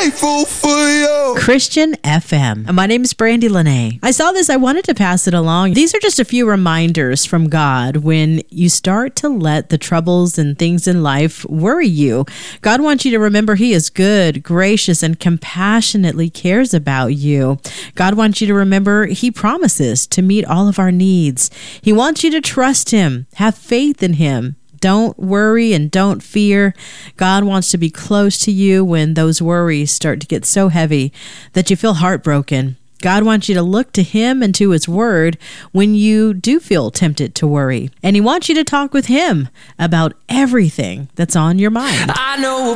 grateful for you. Christian FM. My name is Brandy Lene. I saw this. I wanted to pass it along. These are just a few reminders from God when you start to let the troubles and things in life worry you. God wants you to remember He is good, gracious, and compassionately cares about you. God wants you to remember He promises to meet all of our needs. He wants you to trust Him, have faith in Him. Don't worry and don't fear. God wants to be close to you when those worries start to get so heavy that you feel heartbroken. God wants you to look to Him and to His Word when you do feel tempted to worry. And He wants you to talk with Him about everything that's on your mind. I know